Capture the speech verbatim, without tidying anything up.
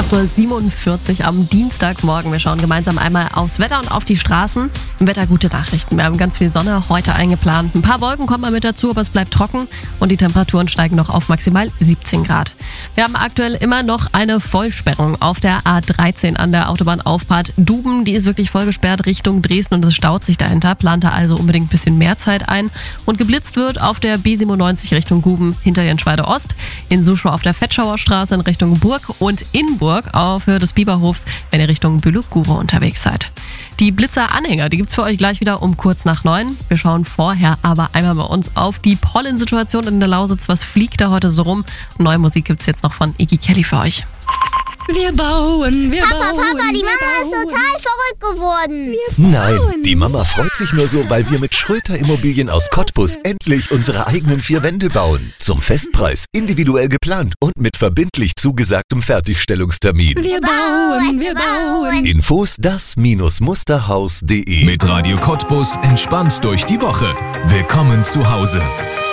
acht Uhr siebenundvierzig am Dienstagmorgen. Wir schauen gemeinsam einmal aufs Wetter und auf die Straßen. Im Wetter gute Nachrichten. Wir haben ganz viel Sonne heute eingeplant. Ein paar Wolken kommen mal mit dazu, aber es bleibt trocken und die Temperaturen steigen noch auf maximal siebzehn Grad. Wir haben aktuell immer noch eine Vollsperrung auf der A dreizehn an der Autobahnauffahrt Duben. Die ist wirklich vollgesperrt Richtung Dresden und es staut sich dahinter. Plante also unbedingt ein bisschen mehr Zeit ein. Und geblitzt wird auf der B siebenundneunzig Richtung Guben hinter Jenschweide Ost, in Suschau auf der Fetschauer Straße in Richtung Burg und in Burg auf Höhe des Biberhofs, wenn ihr Richtung Bülow-Gure unterwegs seid. Die Blitzer-Anhänger, die gibt's für euch gleich wieder um kurz nach neun. Wir schauen vorher aber einmal bei uns auf die Pollensituation in der Lausitz. Was fliegt da heute so rum? Neue Musik gibt's jetzt noch von Iggy Kelly für euch. Wir bauen, wir Papa, bauen. Papa, die Mama wir ist bauen. total verrückt geworden. Nein, die Mama freut sich nur so, weil wir mit Schröter Immobilien aus Cottbus endlich unsere eigenen vier Wände bauen. Zum Festpreis, individuell geplant und mit verbindlich zugesagtem Fertigstellungstermin. Wir bauen, wir bauen. Infos das Musterhaus punkt de. Mit Radio Cottbus entspannt durch die Woche. Willkommen zu Hause.